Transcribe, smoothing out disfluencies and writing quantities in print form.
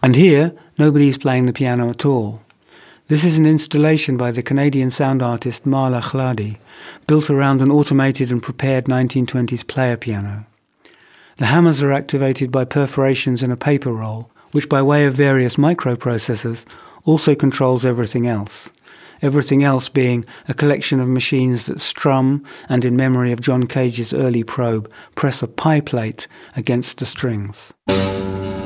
And here, nobody is playing the piano at all. This is an installation by the Canadian sound artist Marla Chladi, built around an automated and prepared 1920s player piano. The hammers are activated by perforations in a paper roll, which by way of various microprocessors also controls everything else. Everything else being a collection of machines that strum and, in memory of John Cage's early probe, press a pie plate against the strings.